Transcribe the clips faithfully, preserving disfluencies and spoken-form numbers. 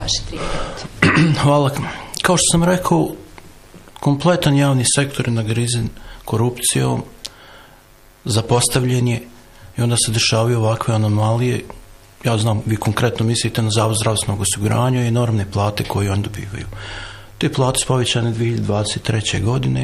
vaše tri minute. Hvala. Kao što sam rekao, kompletan javni sektor je nagrizen korupcijom, zapostavljen je i onda se dešavaju ovakve anomalije. Ja znam, vi konkretno mislite na Zavod zdravstvenog osiguranja i enormne plate koje oni dobivaju. Te plate su povećane dvije hiljade dvadeset treće. godine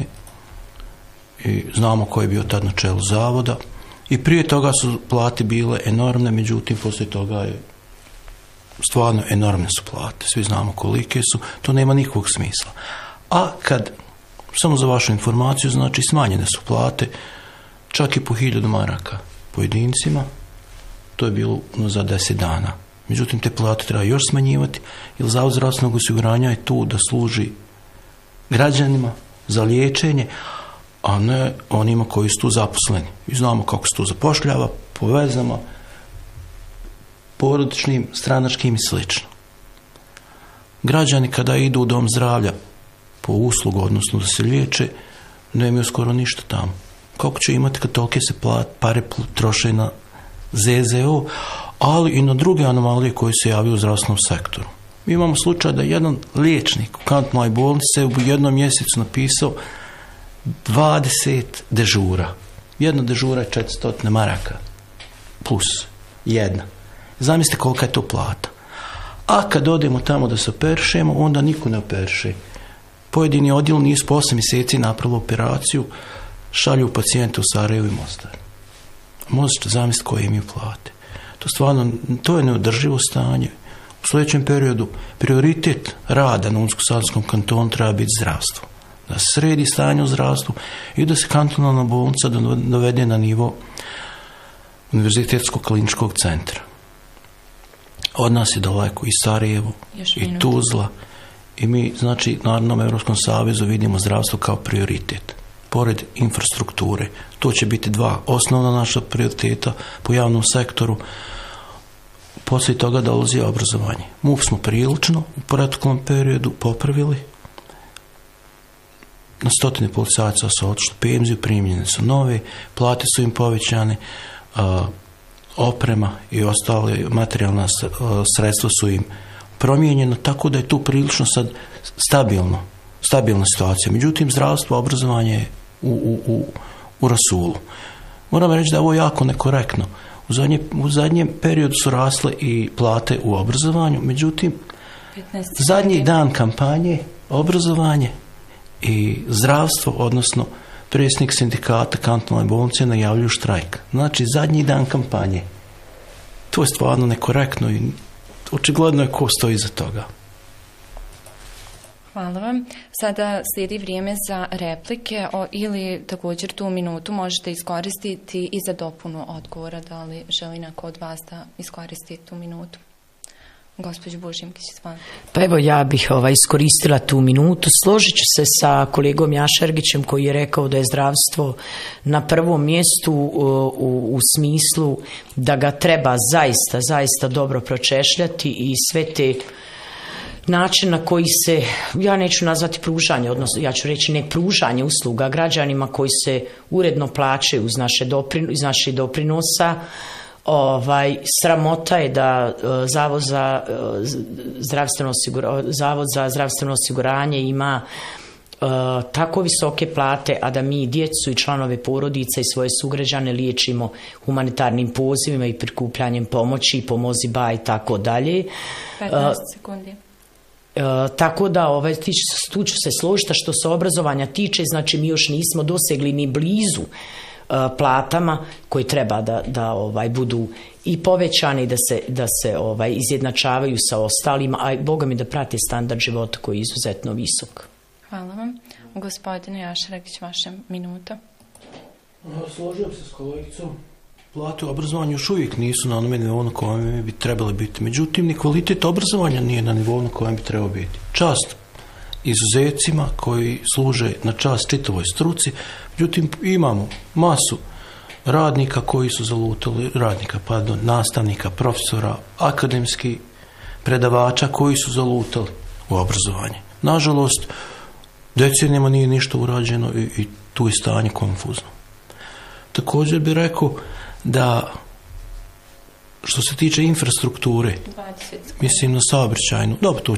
i znamo ko je bio tad na čelu zavoda. I prije toga su plate bile enormne, međutim, poslije toga je stvarno enormne su plate. Svi znamo kolike su, to nema nikakvog smisla. A kad, samo za vašu informaciju, znači smanjene su plate čak i po hiljadu maraka pojedincima, to je bilo za deset dana. Međutim, te plate treba još smanjivati, jer Zavod zdravstvenog osiguranja je tu da služi građanima za liječenje, a ne onima koji su tu zaposleni. I znamo kako se tu zapošljava, po vezama, porodičnim, stranačkim i slično. Građani kada idu u dom zdravlja po uslugu, odnosno da se liječe, nemaju skoro ništa tamo. Kako će imati kad tolike se plat, pare troše na Z Z O, ali i na druge anomalije koje se javaju u zdravstvenom sektoru. Mi imamo slučaj da jedan liječnik u kantnoj bolnici u jednom mjesecu napisao dvadeset dežura. Jedna dežura je četiristo maraka plus jedna. Zamislite kolika je to plata. A kad odemo tamo da se operišemo, onda niko ne operiše. Pojedini odjel nisu po osam mjeseci napravili operaciju, šalju pacijente u Sarajevo i Mostar. Možete zamisliti koje imaju plate. To stvarno, to je neodrživo stanje. U sljedećem periodu prioritet rada na Unsko-Sanskom kantonu treba biti zdravstvo. Da se sredi stanje u zdravstvu i da se kantonalna bolnica dovede na nivo Univerzitetskog kliničkog centra. Od nas je daleko i Sarajevo, i Tuzla, i mi, znači, Narodnom Evropskom savezu vidimo zdravstvo kao prioritet. Pored infrastrukture, to će biti dva osnovna naša prioriteta po javnom sektoru. Poslije toga dolazi obrazovanje. M U P smo prilično u proteklom periodu popravili. Na stotine policajaca su otišli u penziju, primljene su nove, plate su im povećane, a, oprema i ostale materijalna sredstva su im promijenjena, tako da je tu prilično sad stabilno, stabilna situacija. Međutim, zdravstvo, obrazovanje je u, u, u, u rasulu. Moram reći da je ovo jako nekorektno. U, zadnje, u zadnjem periodu su rasle i plate u obrazovanju, međutim, zadnji dan kampanje, obrazovanje i zdravstvo, odnosno predsjednik sindikata kantonalne bolnice najavljuju štrajk. Znači, zadnji dan kampanje. To je stvarno nekorektno i očigledno je ko stoji iza toga. Hvala vam. Sada slijedi vrijeme za replike o, ili također tu minutu možete iskoristiti i za dopunu odgovora. Da li želi neko od vas da iskoristi tu minutu? Gospođo Bužimkić, izvolite. Pa evo, ja bih ovaj, iskoristila tu minutu. Složit ću se sa kolegom Jašargićem koji je rekao da je zdravstvo na prvom mjestu u, u, u smislu da ga treba zaista, zaista dobro pročešljati i sve te način na koji se, ja neću nazvati pružanje, odnosno ja ću reći ne pružanje usluga građanima koji se uredno plaćaju uz naše doprino, iz naših doprinosa. Ovaj, sramota je da uh, Zavod za, uh, zdravstveno osigura, Zavod za zdravstveno osiguranje ima uh, tako visoke plate, a da mi djecu i članove porodica i svoje sugrađane liječimo humanitarnim pozivima i prikupljanjem pomoći, pomozi ba i tako dalje. petnaest sekundi. Uh, tako da ovaj, tu ću se složiti što se obrazovanja tiče, znači mi još nismo dosegli ni blizu platama koji treba da, da ovaj, budu i povećani, da se, da se ovaj, izjednačavaju sa ostalima, a Boga mi da prate standard života koji je izuzetno visok. Hvala vam. Gospodine Jašaragić, vaša minuta. Složujem se s kolegicom. Plate u obrazovanju još uvijek nisu na onome nivou na kojem bi trebali biti. Međutim, ni kvalitet obrazovanja nije na nivou na kojem bi trebao biti. Čast izuzecima koji služe na čast čitavoj struci, međutim imamo masu radnika koji su zalutali, radnika, pardon, nastavnika, profesora, akademskih predavača koji su zalutali u obrazovanje. Nažalost, decenijama nije ništa urađeno i, i tu je stanje konfuzno. Također bih rekao da što se tiče infrastrukture, mislim na saobraćajnu, dobro, to